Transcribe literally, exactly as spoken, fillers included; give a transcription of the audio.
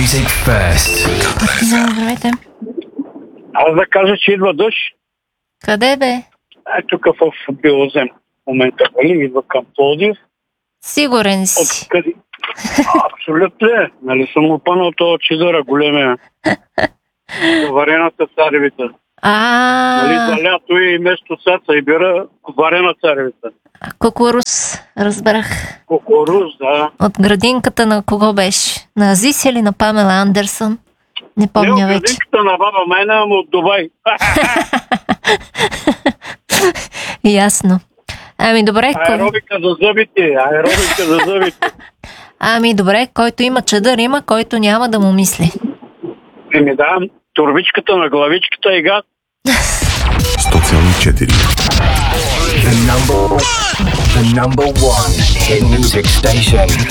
Music First. Здравейте. Аз да кажа, че идва дъжд. Къде бе? Е, тук в Белозем. В момента, нали, идва към Пловдив. Сигурен си. Откъде? Абсолютно е. Нали съм опънал този чидъра, големия. Варената царевица. А, Нали, за лято и место саца и бира варена царевица. кукурус, разбрах. Кукуруз, да. От градинката на кого беше? На Азис или на Памела Андерсън? Не помня Не, от вече. градинката на баба Майна, ама от Дубай. Ясно. Ами добре, кой... Аеробика за зъбите, аеробика за зъбите. ами добре, който има чадър има, който няма да му мисли. Еми да, турбичката на главичката и гад. сто цяло и четири. The number, the number one hit music station.